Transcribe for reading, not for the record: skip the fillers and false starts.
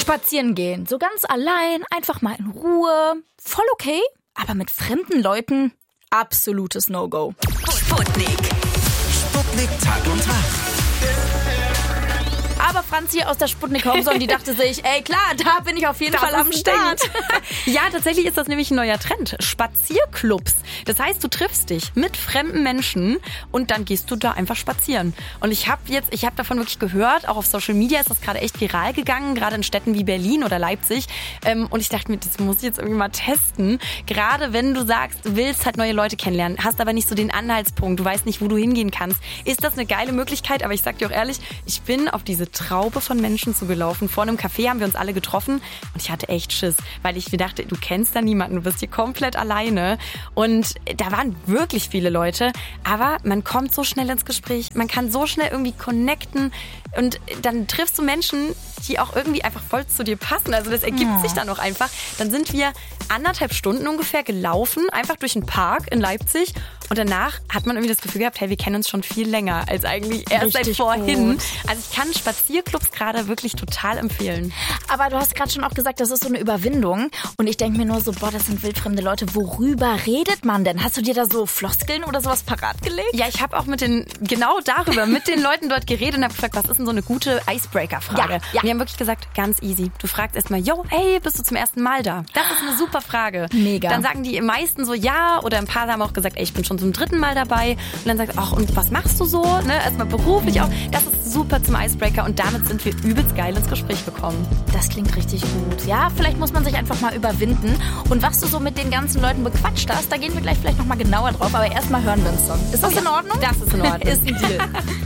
Spazieren gehen, so ganz allein, einfach mal in Ruhe. Voll okay, aber mit fremden Leuten absolutes No-Go. Sputnik Tag und Tag. Aber Franzi aus der Sputnik Homezone, die dachte sich, ey klar, da bin ich auf jeden Fall am Start. Ja, tatsächlich ist das nämlich ein neuer Trend. Spazierclubs. Das heißt, du triffst dich mit fremden Menschen und dann gehst du da einfach spazieren. Und ich habe davon wirklich gehört, auch auf Social Media ist das gerade echt viral gegangen, gerade in Städten wie Berlin oder Leipzig. Und ich dachte mir, das muss ich jetzt irgendwie mal testen. Gerade wenn du sagst, du willst halt neue Leute kennenlernen, hast aber nicht so den Anhaltspunkt, du weißt nicht, wo du hingehen kannst, ist das eine geile Möglichkeit. Aber ich sag dir auch ehrlich, ich bin auf diese Traube von Menschen zugelaufen. Vor einem Café haben wir uns alle getroffen und ich hatte echt Schiss, weil ich mir dachte, du kennst da niemanden, du bist hier komplett alleine. Und da waren wirklich viele Leute, aber man kommt so schnell ins Gespräch, man kann so schnell irgendwie connecten und dann triffst du Menschen, die auch irgendwie einfach voll zu dir passen. Also das ergibt sich dann auch einfach. Dann sind wir 1,5 Stunden ungefähr gelaufen, einfach durch einen Park in Leipzig. Und danach hat man irgendwie das Gefühl gehabt, hey, wir kennen uns schon viel länger als eigentlich erst seit vorhin. Gut. Also ich kann Spazierclubs gerade wirklich total empfehlen. Aber du hast gerade schon auch gesagt, das ist so eine Überwindung. Und ich denke mir nur so, boah, das sind wildfremde Leute. Worüber redet man denn? Hast du dir da so Floskeln oder sowas parat gelegt? Ja, ich habe auch mit den Leuten dort geredet und habe gefragt, was ist denn so eine gute Icebreaker-Frage? Ja. Und die haben wirklich gesagt, ganz easy. Du fragst erstmal, hey, bist du zum ersten Mal da? Das ist eine super Frage. Mega. Dann sagen die meisten so ja oder ein paar haben auch gesagt, ey, ich bin schon zum 3. Mal dabei. Und dann sagst du, und was machst du so? Ne? Erstmal beruflich auch. Das ist super zum Icebreaker und damit sind wir übelst geil ins Gespräch gekommen. Das klingt richtig gut. Ja, vielleicht muss man sich einfach mal überwinden. Und was du so mit den ganzen Leuten bequatscht hast, da gehen wir gleich vielleicht noch mal genauer drauf. Aber erstmal hören wir uns dann. Ist das in Ordnung? Das ist in Ordnung. Ist ein Deal.